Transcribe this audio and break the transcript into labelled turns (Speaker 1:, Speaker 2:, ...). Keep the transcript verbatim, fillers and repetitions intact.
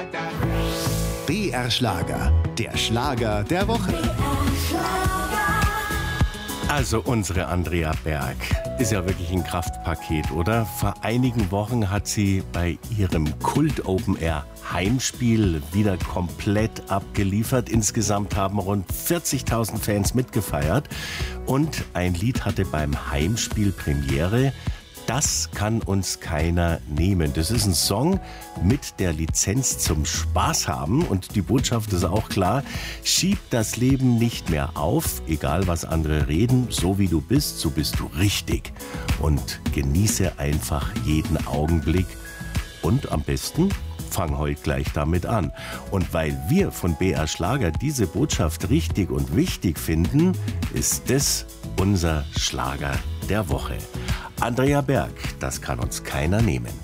Speaker 1: B R Schlager, der Schlager der Woche.
Speaker 2: Also unsere Andrea Berg ist ja wirklich ein Kraftpaket, oder? Vor einigen Wochen hat sie bei ihrem Kult Open Air Heimspiel wieder komplett abgeliefert. Insgesamt haben rund vierzigtausend Fans mitgefeiert. Und ein Lied hatte beim Heimspiel Premiere. Das kann uns keiner nehmen. Das ist ein Song mit der Lizenz zum Spaß haben. Und die Botschaft ist auch klar: Schieb das Leben nicht mehr auf, egal was andere reden. So wie du bist, so bist du richtig. Und genieße einfach jeden Augenblick. Und am besten fang heute gleich damit an. Und weil wir von B R Schlager diese Botschaft richtig und wichtig finden, ist das unser Schlager der Woche. Andrea Berg, das kann uns keiner nehmen.